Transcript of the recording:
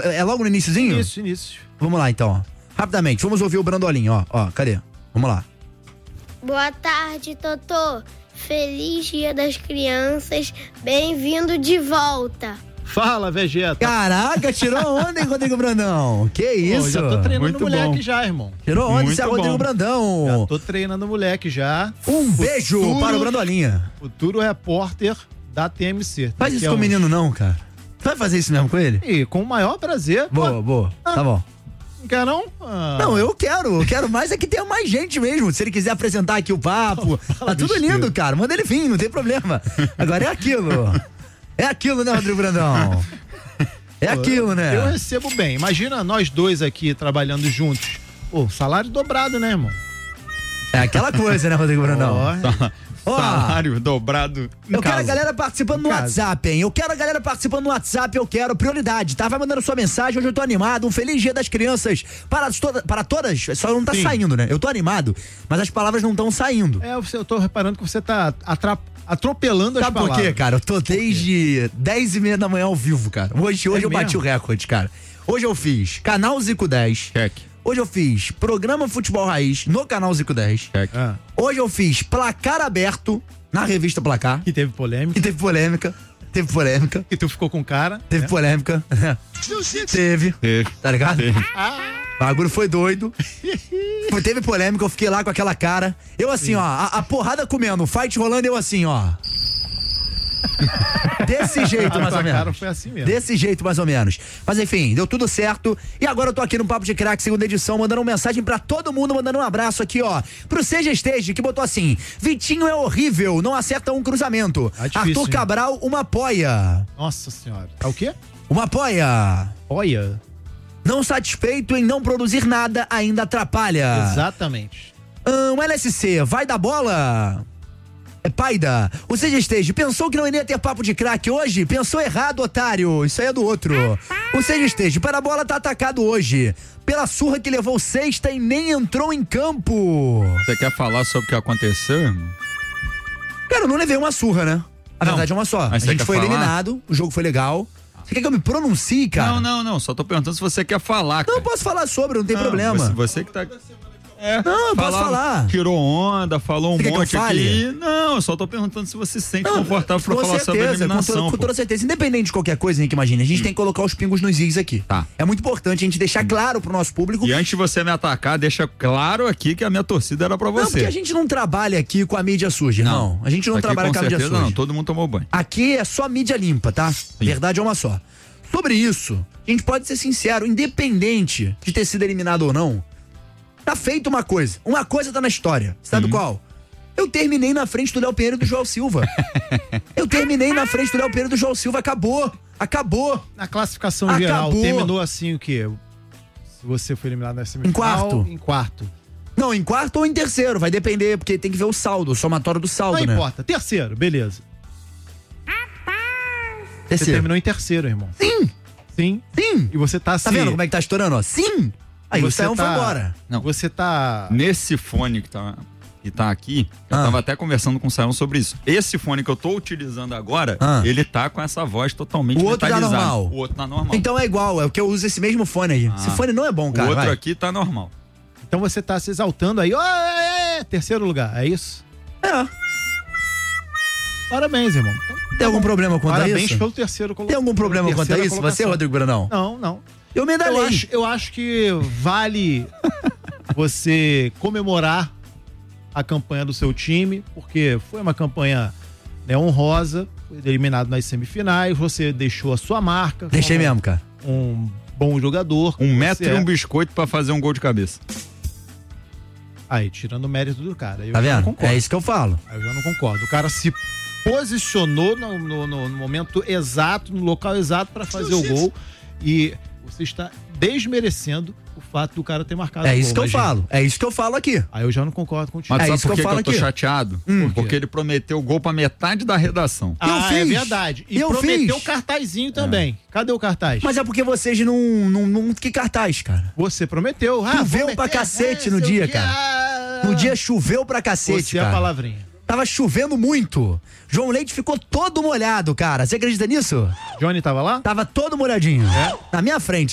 É logo no iniciozinho? Início. Vamos lá, então, ó. Rapidamente, vamos ouvir o Brandolinho, ó. Cadê? Vamos lá. Boa tarde, Totô. Feliz Dia das Crianças. Bem-vindo de volta. Fala, Vegeta. Caraca, tirou onda, hein, Rodrigo Brandão? Que isso? Já tô treinando Muito moleque bom. já, irmão. Tirou onda, esse é Muito Rodrigo bom. Brandão. Já tô treinando moleque já. Um beijo para o Brandolinha. Futuro repórter da TMC. Faz isso com o menino não, cara. Tu vai fazer isso mesmo com ele? E com o maior prazer. Boa. Tá bom. Não quer não? Não, eu quero mais é que tenha mais gente mesmo. Se ele quiser apresentar aqui o papo, tá tudo lindo, cara. Manda ele vir, não tem problema. Agora é aquilo. É aquilo, né, Rodrigo Brandão? É aquilo, né? Eu recebo bem. Imagina nós dois aqui trabalhando juntos. Pô, salário dobrado, né, irmão? É aquela coisa, né, Rodrigo Brandão? Ó, Salário dobrado. eu quero a galera participando no casa. WhatsApp, hein? Eu quero prioridade, tá? Vai mandando sua mensagem, hoje eu tô animado. Um feliz Dia das Crianças para todas. Só não tá Sim. saindo, né? Eu tô animado, mas as palavras não estão saindo. Eu tô reparando que você tá atropelando as Sabe por palavras. quê, cara? Eu tô desde 10h30 da manhã ao vivo, cara. Hoje eu bati mesmo? o recorde, cara. Hoje eu fiz Canal Zico 10. Check. Hoje eu fiz Programa Futebol Raiz no Canal Zico 10. Check. Ah, Hoje eu fiz Placar Aberto na revista Placar. que teve polêmica. E teve polêmica. Que tu ficou com cara. Teve polêmica. Teve. Tá ligado? O bagulho foi doido. Teve polêmica, eu fiquei lá com aquela cara. Eu assim, ó, a porrada comendo, o fight rolando, eu assim, ó. Desse jeito, mais ou tua cara menos. foi assim mesmo. Desse jeito, mais ou menos. Mas enfim, deu tudo certo. E agora eu tô aqui no Papo de Crack, segunda edição, mandando uma mensagem pra todo mundo, mandando um abraço aqui, ó. Pro Seja Stage, que botou assim: Vitinho é horrível, não acerta um cruzamento. Difícil, Arthur hein? Cabral, uma apoia. Nossa senhora. É o quê? Uma apoia. Olha. Não satisfeito em não produzir nada, ainda atrapalha. Exatamente. LSC, vai da bola? É Paida. O Seja Stage, pensou que não iria ter papo de craque hoje? Pensou errado, otário. Isso aí é do outro. O Seja Stage, para a bola tá atacado hoje. Pela surra que levou sexta e nem entrou em campo. Você quer falar sobre o que aconteceu, irmão? Cara, eu não levei uma surra, né? A Não. verdade é uma só. Mas A você gente quer foi falar? eliminado, o jogo foi legal. Você quer que eu me pronuncie, cara? Não. Só tô perguntando se você quer falar, cara. Não, eu posso falar sobre, não tem problema. Você que tá... Não, eu posso falar. Tirou onda, falou um Você quer que eu monte fale? aqui. Não, eu só tô perguntando se você se sente confortável pra Com falar sobre a certeza, eliminação. com toda certeza. Independente de qualquer coisa, Henrique, imagina. A gente tem que colocar os pingos nos is aqui. Tá. É muito importante a gente deixar claro pro nosso público. E antes de você me atacar, deixa claro aqui que a minha torcida era pra Não, porque você. a gente não trabalha aqui com a mídia suja, irmão. A gente não Aqui, trabalha com a mídia certeza, suja. não, todo mundo tomou banho. Aqui é só mídia limpa, tá? Verdade é uma só. Sobre isso, a gente pode ser sincero, independente de ter sido eliminado ou não, tá feito uma coisa. Uma coisa tá na história. Sabe qual? Eu terminei na frente do Léo Pinheiro e do João Silva. Acabou. Na classificação Acabou. geral, terminou assim o quê? Se você foi eliminado na semifinal. Em quarto. Não, em quarto ou em terceiro, vai depender, porque tem que ver o saldo, o somatório do saldo, Não né? importa. Terceiro, beleza. Você Terceiro. terminou em terceiro, irmão. Sim. Sim. E você tá assim. Tá vendo como é que tá estourando, ó? Sim. Aí o Saião foi embora. Não. Você tá. Nesse fone que tá aqui, eu tava até conversando com o Saião sobre isso. Esse fone que eu tô utilizando agora, ele tá com essa voz totalmente O outro tá metalizada. normal. O outro tá normal. Então é igual, é o que eu uso esse mesmo fone aí. Esse fone não é bom, cara. O outro vai. aqui tá normal. Então você tá se exaltando aí. Terceiro lugar, é isso? É. Parabéns, irmão. Então, Tem algum problema quanto a parabéns isso? pelo terceiro colocação. Tem algum problema quanto a isso? Você, Rodrigo Brandão? Não. Eu medalhei. Eu acho que vale você comemorar a campanha do seu time, porque foi uma campanha, né, honrosa, foi eliminado nas semifinais, você deixou a sua marca. Deixei mesmo, cara. Um bom jogador. Um metro você e um é. biscoito pra fazer um gol de cabeça. Aí, tirando o mérito do cara. Eu Tá já não vendo? concordo. É isso que eu falo. Aí eu já não concordo. O cara se posicionou no momento exato, no local exato pra fazer o gol, e você está desmerecendo o fato do cara ter marcado o É gol. isso que eu Imagina. falo. É isso que eu falo aqui. Aí eu já não concordo contigo. Mas É sabe isso por que eu que falo eu tô aqui. chateado? Por quê? Porque ele prometeu o gol pra metade da redação. Eu É fiz. verdade. E Eu prometeu fiz. o cartazinho também. Cadê o cartaz? Mas é porque vocês não que cartaz, cara. Você prometeu. Choveu vou pra meter, cacete no sei dia, o quê. cara. No dia choveu pra cacete, Você é a cara. palavrinha. Tava chovendo muito. João Leite ficou todo molhado, cara. Você acredita nisso? Johnny tava lá? Tava todo molhadinho. Na minha frente.